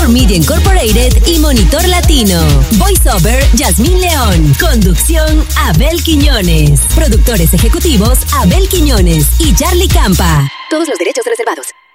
For Media Incorporated y Monitor Latino. Voiceover, Yasmín León. Conducción, Abel Quiñones. Productores ejecutivos, Abel Quiñones y Charlie Campa. Todos los derechos reservados.